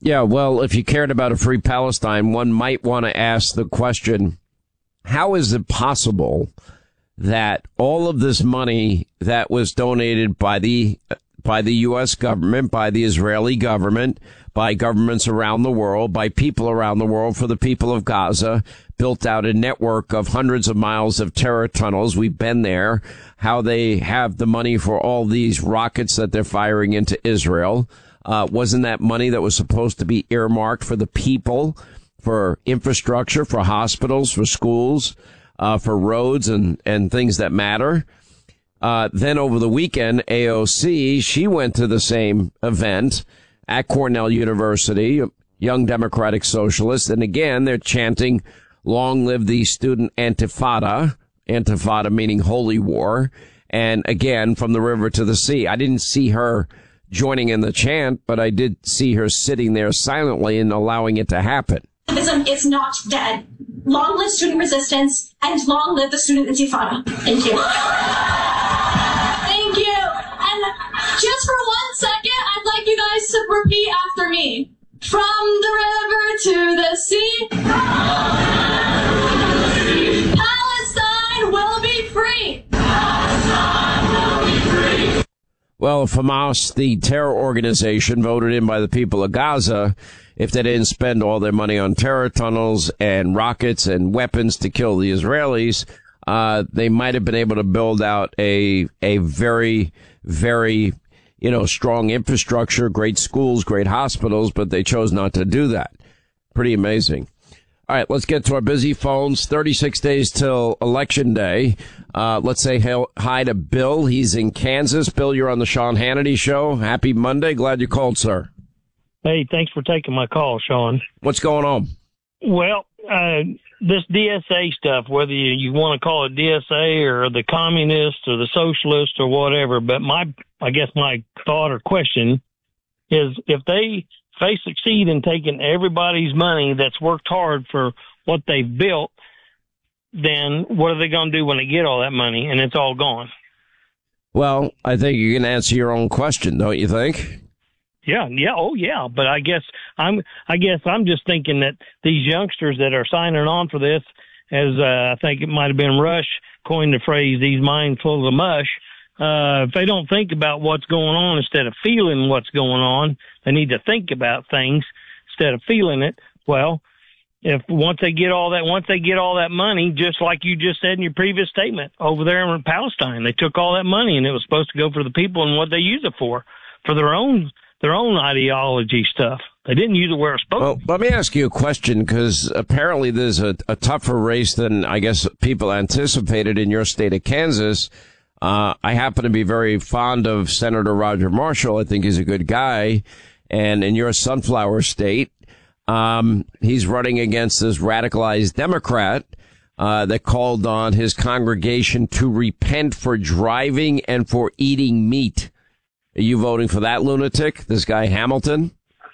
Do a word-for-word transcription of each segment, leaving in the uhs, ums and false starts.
Yeah, well, if you cared about a free Palestine, one might want to ask the question, how is it possible that all of this money that was donated by the by the U S government, by the Israeli government, by governments around the world, by people around the world for the people of Gaza, built out a network of hundreds of miles of terror tunnels. We've been there, how they have the money for all these rockets that they're firing into Israel. Uh, wasn't that money that was supposed to be earmarked for the people, for infrastructure, for hospitals, for schools, uh, for roads and, and things that matter? Uh, then over the weekend, A O C, she went to the same event at Cornell University, Young Democratic Socialists. And again, they're chanting, long live the student Antifada, Antifada meaning holy war. And again, from the river to the sea. I didn't see her joining in the chant, but I did see her sitting there silently and allowing it to happen. It's not dead. Long live student resistance and long live the student Intifada. Thank you. Thank you. And just for one second, I'd like you guys to repeat after me. From the river to the sea, Palestine will be free. Palestine will be free. Well, if Hamas, the terror organization voted in by the people of Gaza, if they didn't spend all their money on terror tunnels and rockets and weapons to kill the Israelis, uh, they might have been able to build out a a very, very, you know, strong infrastructure, great schools, great hospitals, but they chose not to do that. Pretty amazing. All right, let's get to our busy phones. thirty-six days till Election Day. Uh, let's say hi to Bill. He's in Kansas. Bill, you're on the Sean Hannity Show. Happy Monday. Glad you called, sir. Hey, thanks for taking my call, Sean. What's going on? Well, uh, this D S A stuff, whether you, you want to call it D S A or the communist or the socialist or whatever, but my, I guess my thought or question is if they, if they succeed in taking everybody's money that's worked hard for what they've built, then what are they going to do when they get all that money and it's all gone? Well, I think you can answer your own question, don't you think? Yeah, yeah, oh yeah, but I guess I'm, I guess I'm just thinking that these youngsters that are signing on for this, as uh, I think it might have been Rush coined the phrase, "these minds full of mush." Uh, if they don't think about what's going on instead of feeling what's going on, they need to think about things instead of feeling it. Well, if once they get all that, once they get all that money, just like you just said in your previous statement, over there in Palestine, they took all that money and it was supposed to go for the people and what they use it for, for their own. their own ideology stuff. They didn't use it where it's supposed. Well, let me ask you a question, because apparently there's a, a tougher race than I guess people anticipated in your state of Kansas. Uh, I happen to be very fond of Senator Roger Marshall. I think he's a good guy. And in your Sunflower State, um, he's running against this radicalized Democrat uh, that called on his congregation to repent for driving and for eating meat. Are you voting for that lunatic, this guy Hamilton?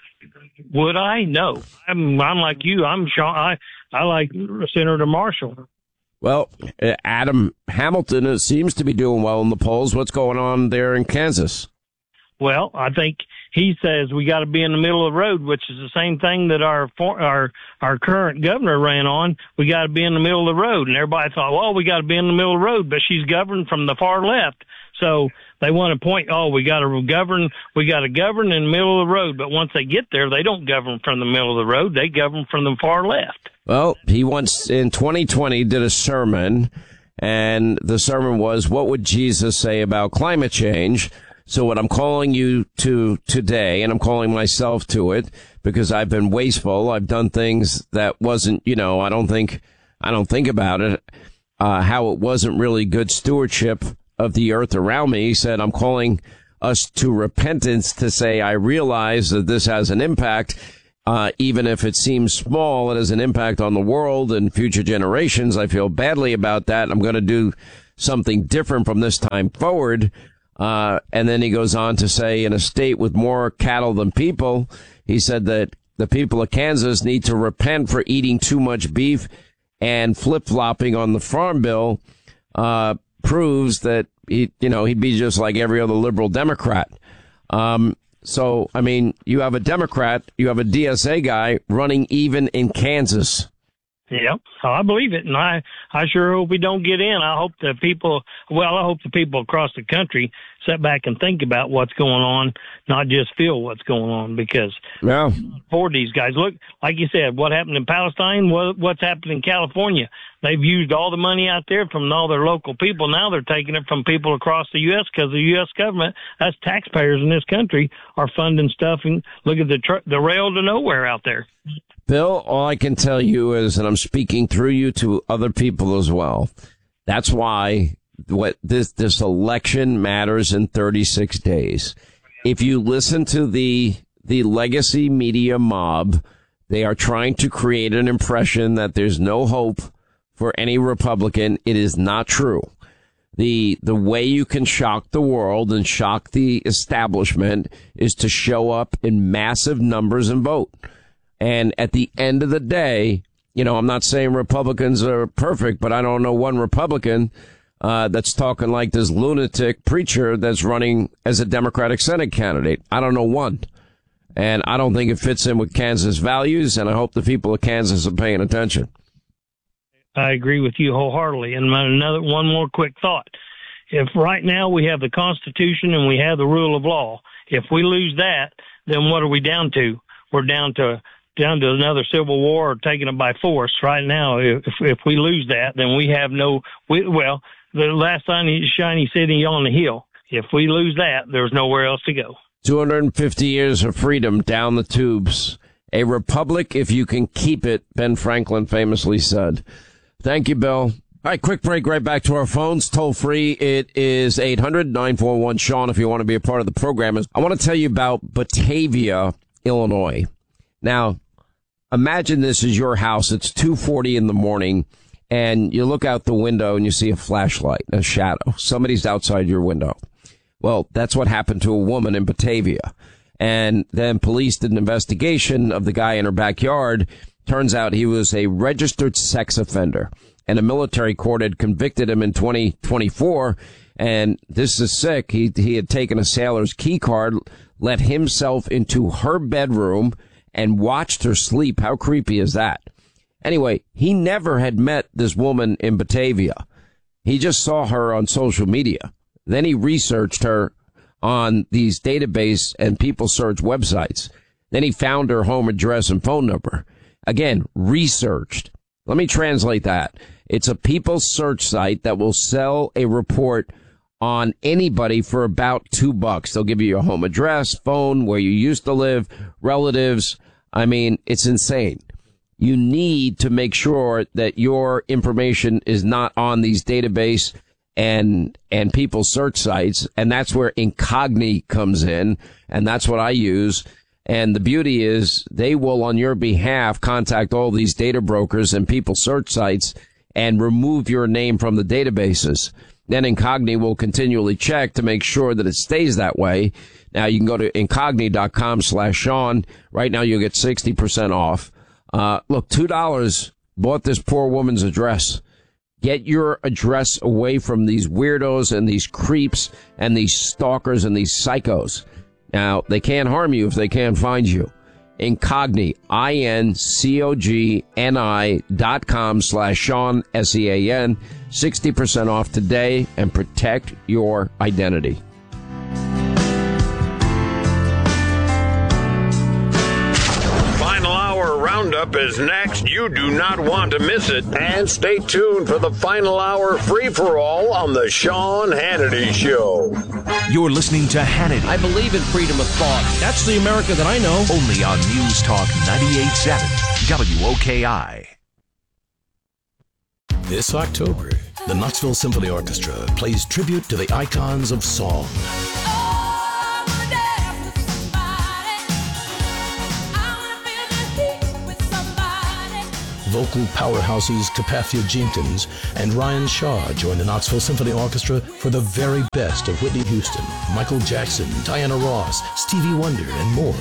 Would I? No. I'm, I'm like you. I'm Sean. I, I like Senator Marshall. Well, Adam Hamilton uh, seems to be doing well in the polls. What's going on there in Kansas? Well, I think he says we got to be in the middle of the road, which is the same thing that our our our current governor ran on. We got to be in the middle of the road, and everybody thought, well, we got to be in the middle of the road, but she's governed from the far left, so they want to point, oh, we got to govern, we got to govern in the middle of the road, but once they get there, they don't govern from the middle of the road; they govern from the far left. Well, he once in twenty twenty did a sermon, and the sermon was, "What would Jesus say about climate change?" So what I'm calling you to today, and I'm calling myself to it because I've been wasteful. I've done things that wasn't, you know, I don't think, I don't think about it, uh, how it wasn't really good stewardship of the earth around me. He said, I'm calling us to repentance to say, I realize that this has an impact. Uh, even if it seems small, it has an impact on the world and future generations. I feel badly about that. I'm going to do something different from this time forward. Uh, and then he goes on to say, in a state with more cattle than people, he said that the people of Kansas need to repent for eating too much beef, and flip-flopping on the farm bill, uh, proves that he, you know, he'd be just like every other liberal Democrat. Um, So, I mean, you have a Democrat, you have a D S A guy running even in Kansas. Yep, I believe it, and I, I sure hope we don't get in. I hope the people, well, I hope the people across the country sit back and think about what's going on, not just feel what's going on, because yeah. for these guys, look, like you said, what happened in Palestine, what, what's happened in California. They've used all the money out there from all their local people. Now they're taking it from people across the U S because the U S government, us taxpayers in this country, are funding stuff. And look at the tr- the rail to nowhere out there. Bill, all I can tell you is, and I'm speaking through you to other people as well, that's why what this this election matters in thirty-six days. If you listen to the the legacy media mob, they are trying to create an impression that there's no hope for any Republican. It is not true. The the way you can shock the world and shock the establishment is to show up in massive numbers and vote. And at the end of the day, you know, I'm not saying Republicans are perfect, but I don't know one Republican uh, that's talking like this lunatic preacher that's running as a Democratic Senate candidate. I don't know one. And I don't think it fits in with Kansas values, and I hope the people of Kansas are paying attention. I agree with you wholeheartedly. And another one more quick thought. If right now we have the Constitution and we have the rule of law, if we lose that, then what are we down to? We're down to down to another civil war or taking it by force. Right now, if if we lose that, then we have no, we, well, the last shiny, shiny city on the hill. If we lose that, there's nowhere else to go. two hundred fifty years of freedom down the tubes. A republic if you can keep it, Ben Franklin famously said. Thank you, Bill. All right, quick break, right back to our phones. Toll free, it is eight hundred nine four one Sean if you want to be a part of the program. I want to tell you about Batavia, Illinois. Now, imagine this is your house. It's two forty in the morning, and you look out the window and you see a flashlight, a shadow. Somebody's outside your window. Well, that's what happened to a woman in Batavia. And then police did an investigation of the guy in her backyard. Turns out he was a registered sex offender, and a military court had convicted him in twenty twenty-four. And this is sick. He, he had taken a sailor's key card, let himself into her bedroom, and watched her sleep. How creepy is that? Anyway, he never had met this woman in Batavia. He just saw her on social media. Then he researched her on these database and people search websites. Then he found her home address and phone number. Again, researched. Let me translate that. It's a people search site that will sell a report on anybody for about two bucks. They'll give you your home address, phone, where you used to live, relatives. I mean, it's insane. You need to make sure that your information is not on these database and and people search sites, and that's where Incogni comes in, and that's what I use. And the beauty is they will, on your behalf, contact all these data brokers and people search sites and remove your name from the databases. Then Incogni will continually check to make sure that it stays that way. Now, you can go to incogni.com slash Sean. Right now, you'll get sixty percent off. Uh, look, two dollars bought this poor woman's address. Get your address away from these weirdos and these creeps and these stalkers and these psychos. Now, they can't harm you if they can't find you. Incogni, I N C O G N I dot com slash Sean, S E A N. sixty percent off today and protect your identity. Roundup is next. You do not want to miss it. And stay tuned for the final hour free-for-all on the Sean Hannity Show. You're listening to Hannity. I believe in freedom of thought. That's the America that I know. Only on News Talk ninety-eight point seven W O K I. This October, the Knoxville Symphony Orchestra plays tribute to the icons of song. Vocal powerhouses Capathia Jenkins and Ryan Shaw join the Knoxville Symphony Orchestra for the very best of Whitney Houston, Michael Jackson, Diana Ross, Stevie Wonder, and more.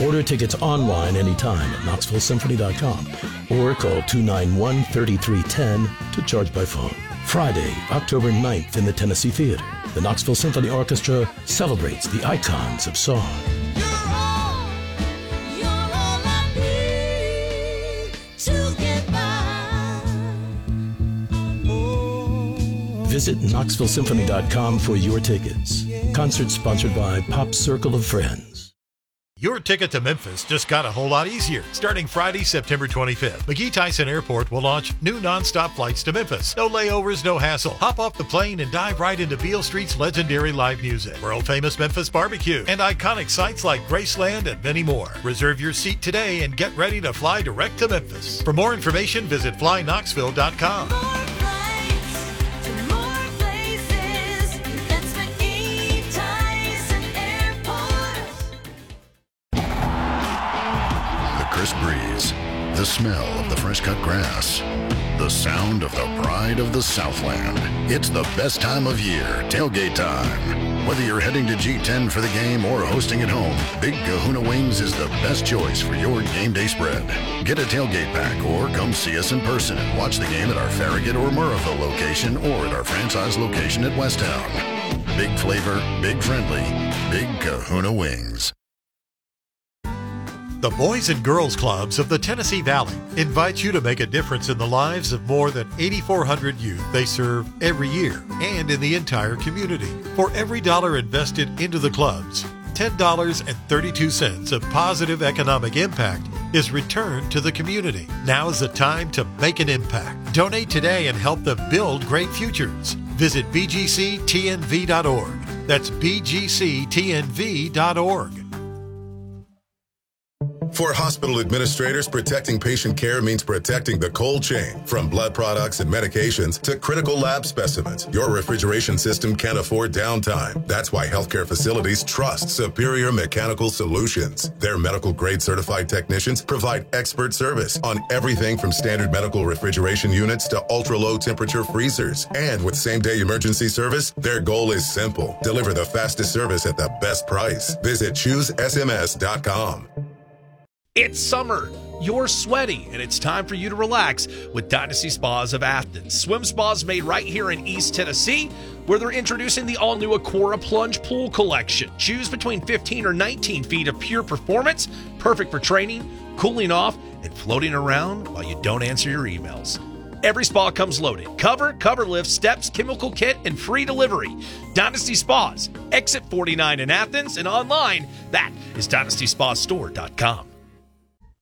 Order tickets online anytime at knoxville symphony dot com or call two nine one, three three one zero to charge by phone. Friday, October ninth in the Tennessee Theater, the Knoxville Symphony Orchestra celebrates the icons of song. You're all, you're all I need to get by. Oh. Visit knoxville symphony dot com for your tickets. Concert sponsored by Pop Circle of Friends. Your ticket to Memphis just got a whole lot easier. Starting Friday, September twenty-fifth, McGee Tyson Airport will launch new nonstop flights to Memphis. No layovers, no hassle. Hop off the plane and dive right into Beale Street's legendary live music, world-famous Memphis barbecue, and iconic sites like Graceland and many more. Reserve your seat today and get ready to fly direct to Memphis. For more information, visit fly knoxville dot com. Crisp breeze, the smell of the fresh-cut grass, the sound of the pride of the Southland. It's the best time of year, tailgate time. Whether you're heading to G ten for the game or hosting at home, Big Kahuna Wings is the best choice for your game day spread. Get a tailgate pack or come see us in person and watch the game at our Farragut or Murrayville location or at our franchise location at Westtown. Big flavor, big friendly, Big Kahuna Wings. The Boys and Girls Clubs of the Tennessee Valley invite you to make a difference in the lives of more than eighty-four hundred youth they serve every year and in the entire community. For every dollar invested into the clubs, ten dollars and thirty-two cents of positive economic impact is returned to the community. Now is the time to make an impact. Donate today and help them build great futures. Visit b g c t n v dot org. That's b g c t n v dot org. For hospital administrators, protecting patient care means protecting the cold chain. From blood products and medications to critical lab specimens, your refrigeration system can't afford downtime. That's why healthcare facilities trust Superior Mechanical Solutions. Their medical-grade certified technicians provide expert service on everything from standard medical refrigeration units to ultra-low temperature freezers. And with same-day emergency service, their goal is simple: deliver the fastest service at the best price. Visit choose s m s dot com. It's summer, you're sweaty, and it's time for you to relax with Dynasty Spas of Athens. Swim spas made right here in East Tennessee, where they're introducing the all-new Aquara Plunge Pool Collection. Choose between fifteen or nineteen feet of pure performance, perfect for training, cooling off, and floating around while you don't answer your emails. Every spa comes loaded: cover, cover lift, steps, chemical kit, and free delivery. Dynasty Spas, exit forty-nine in Athens, and online, that is dynasty spa store dot com.